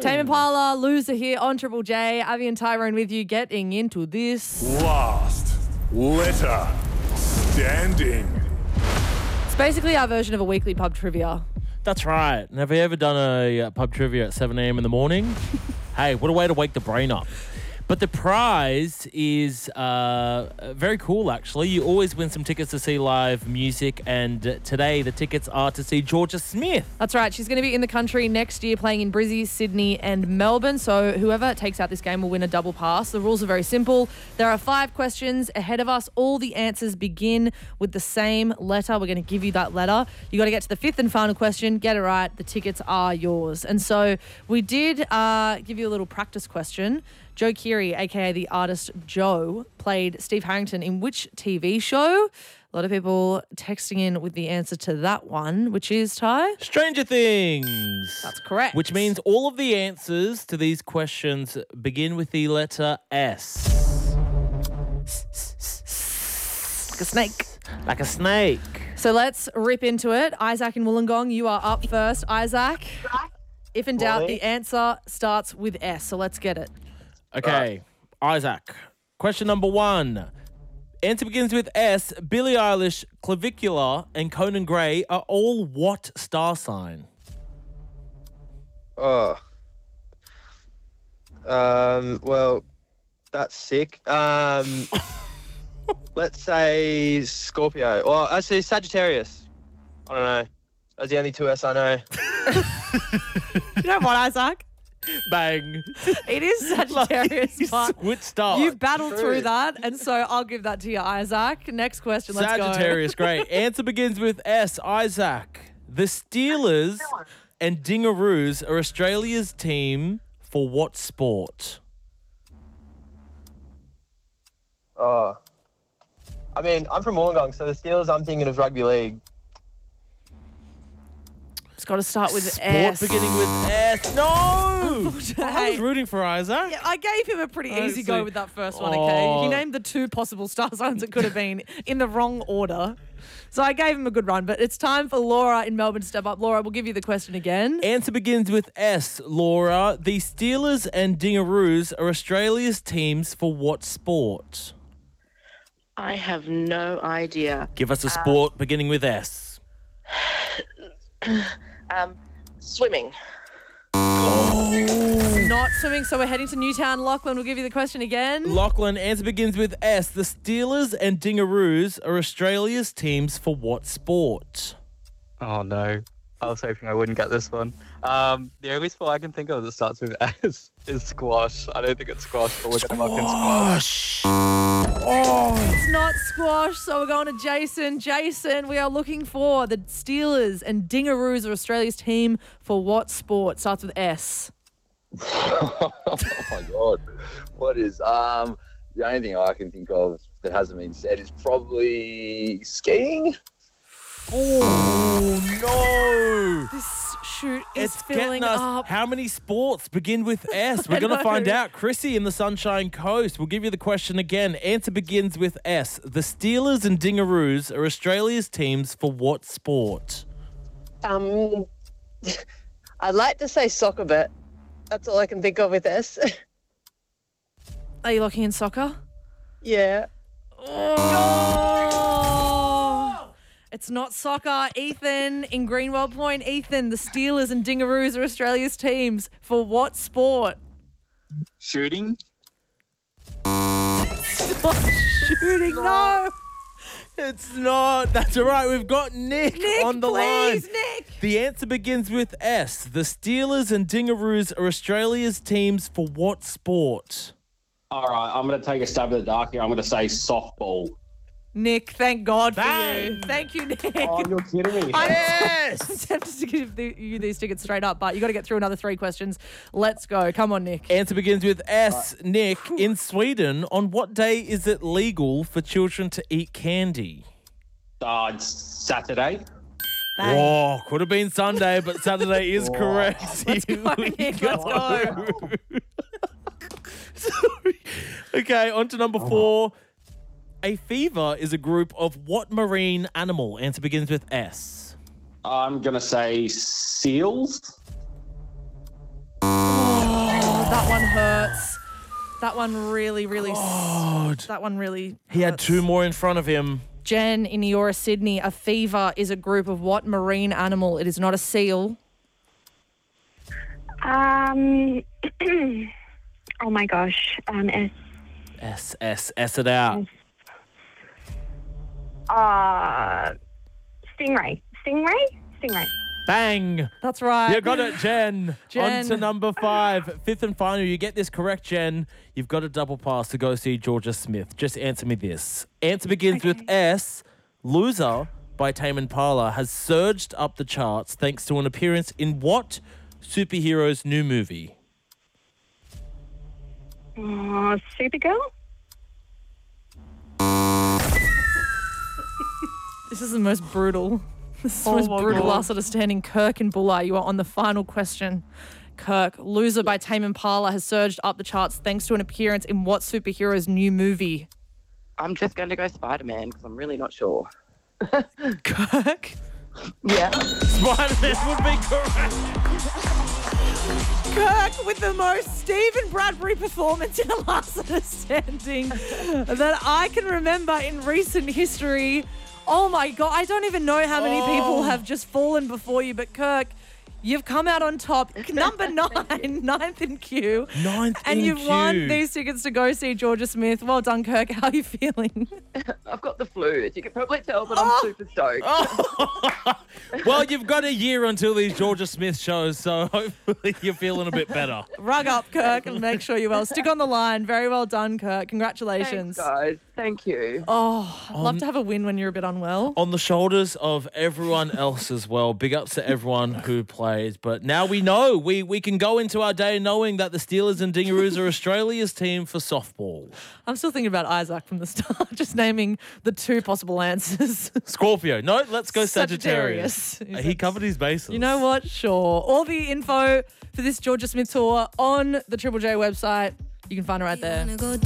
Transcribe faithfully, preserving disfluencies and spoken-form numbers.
Tame Impala, loser here on Triple J. Avi and Tyrone with you, getting into this. Last letter standing. It's basically our version of a weekly pub trivia. That's right. And have you ever done a uh, pub trivia at seven a.m. in the morning? Hey, what a way to wake the brain up. But the prize is uh, very cool, actually. You always win some tickets to see live music, and uh, today the tickets are to see Georgia Smith. That's right. She's going to be in the country next year playing in Brizzy, Sydney and Melbourne. So whoever takes out this game will win a double pass. The rules are very simple. There are five questions ahead of us. All the answers begin with the same letter. We're going to give you that letter. You got to get to the fifth and final question. Get it right. The tickets are yours. And so we did uh, give you a little practice question. Joe Keery, a k a the artist Joe, played Steve Harrington in which T V show? A lot of people texting in with the answer to that one, which is, Ty? Stranger Things. That's correct. Which means all of the answers to these questions begin with the letter S. Like a snake. Like a snake. So let's rip into it. Isaac and Wollongong, you are up first. Isaac, if in doubt, the answer starts with S. So let's get it. Okay, Isaac. Question number one. Answer begins with S. Billie Eilish, Clavicular, and Conan Gray are all what star sign? Oh. Um, well, that's sick. Um, let's say Scorpio. Well, actually, Sagittarius. I don't know. That's the only two S I know. You know what, Isaac? Bang. It is Sagittarius. but Which star? You battled True. through that, and so I'll give that to you, Isaac. Next question, let's go. Sagittarius, great. Answer begins with S. Isaac. The Steelers and Dingaroos are Australia's team for what sport? Oh. I mean, I'm from Wollongong, so the Steelers, I'm thinking of rugby league. It's got to start with Sport S. beginning with S. No! I Hey. was rooting for Isaac. Yeah, I gave him a pretty easy Honestly. go with that first one, okay? Oh. He named the two possible star signs it could have been in the wrong order. So I gave him a good run, but it's time for Laura in Melbourne to step up. Laura, we'll give you the question again. Answer begins with S, Laura. The Steelers and Dingaroos are Australia's teams for what sport? I have no idea. Give us a sport beginning with S. Um, swimming. Not swimming, so we're heading to Newtown. Lachlan, we'll give you the question again. Lachlan, answer begins with S. The Steelers and Dingaroos are Australia's teams for what sport? Oh no. I was hoping I wouldn't get this one. Um, the only sport I can think of that starts with S is squash. I don't think it's squash, but we're going to mark in squash. It's not squash, so we're going to Jason. Jason, we are looking for the Steelers and Dingaroos are Australia's team for what sport? Starts with S. Oh my god, what is um the only thing I can think of that hasn't been said is probably skiing. Oh, no. This shoot is It's filling getting us. up. How many sports begin with S? We're I going to know. find out. Chrissy in the Sunshine Coast. We'll give you the question again. Answer begins with S. The Steelers and Dingaroos are Australia's teams for what sport? Um, I'd like to say soccer, but that's all I can think of with this. Are you looking in soccer? Yeah. Oh. It's not soccer. Ethan in Greenwell Point. Ethan, the Steelers and Dingaroos are Australia's teams for what sport? Shooting? Not shooting, no. It's not. That's all right. We've got Nick, Nick, on the please, line. Nick. The answer begins with S. The Steelers and Dingaroos are Australia's teams for what sport? All right, I'm going to take a stab at the dark here. I'm going to say softball. Nick, thank God for Bang. you. Thank you, Nick. Oh, you're kidding me. I'm Yes. tempted to give the, you these tickets straight up, but you got to get through another three questions. Let's go. Come on, Nick. Answer begins with S. Nick, in Sweden, on what day is it legal for children to eat candy? Uh, it's Saturday. Bang. Oh, could have been Sunday, but Saturday is correct. Let's go, Nick. Let's go. Sorry. Okay, on to number four. A fever is a group of what marine animal? Answer begins with S. I'm going to say seals. Oh, one hurts. That one really, really. s- God. That one really. He had hurts. two more in front of him. Jen in Eora, Sydney. A fever is a group of what marine animal? It is not a seal. Um. Oh my gosh. Um. S. S, S, S it out. Uh. Stingray. Stingray. Stingray. Bang. That's right. You got it, Jen. Jen. On to number five. Fifth and final. You get this correct, Jen. You've got a double pass to go see Georgia Smith. Just answer me this. Answer begins with S. Loser by Tame Impala has surged up the charts thanks to an appearance in what superhero's new movie? Uh, Supergirl. This is the most brutal. This is the Oh most my brutal God. last sort of standing. Kirk and Bulla, you are on the final question. Kirk, Loser by Tame Impala has surged up the charts thanks to an appearance in what superhero's new movie? I'm just going to go Spider-Man because I'm really not sure. Kirk? Yeah. Spider-Man would be correct. Kirk with the most Stephen Bradbury performance in the last sort of standing that I can remember in recent history. Oh my God, I don't even know how many people Oh. have just fallen before you, but Kirk, you've come out on top. Number nine, ninth in queue. Ninth And in you've queue. won these tickets to go see Georgia Smith. Well done, Kirk. How are you feeling? I've got the flu, as you can probably tell, but Oh. I'm super stoked. Well, you've got a year until these Georgia Smith shows, so hopefully you're feeling a bit better. Rug up, Kirk, and make sure you're well. Stick on the line. Very well done, Kirk. Congratulations. Thanks, guys. Thank you. Oh, I'd love to have a win when you're a bit unwell. On the shoulders of everyone else as well. Big ups to everyone who plays. But now we know we, we can go into our day knowing that the Steelers and Dingaroos are Australia's team for softball. I'm still thinking about Isaac from the start, just naming the two possible answers. Scorpio. No, let's go Sagittarius. Sagittarius. He covered his bases. You know what? Sure. All the info for this Georgia Smith tour on the Triple J website. You can find it right there.